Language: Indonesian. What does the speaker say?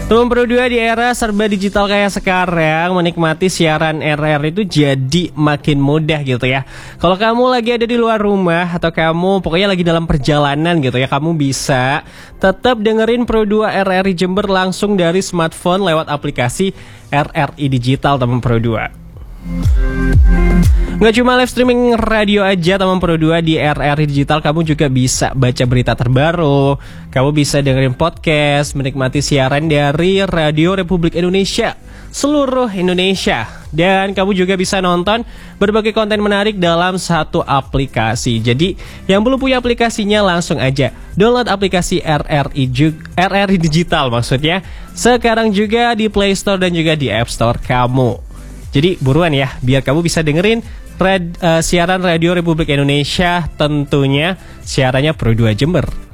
Teman Pro 2, di era serba digital kayak sekarang, menikmati siaran RRI itu jadi makin mudah gitu ya. Kalau kamu lagi ada di luar rumah atau kamu pokoknya lagi dalam perjalanan gitu ya, kamu bisa tetap dengerin Pro 2 RRI Jember langsung dari smartphone lewat aplikasi RRI Digital teman Pro 2. Nggak cuma live streaming radio aja teman Pro 2, di RRI Digital kamu juga bisa baca berita terbaru. Kamu bisa dengerin podcast, menikmati siaran dari Radio Republik Indonesia seluruh Indonesia. Dan kamu juga bisa nonton berbagai konten menarik dalam satu aplikasi. Jadi yang belum punya aplikasinya langsung aja download aplikasi RRI Digital maksudnya sekarang juga di Play Store dan juga di App Store kamu. Jadi buruan ya, biar kamu bisa dengerin siaran Radio Republik Indonesia, tentunya siarannya Pro 2 Jember.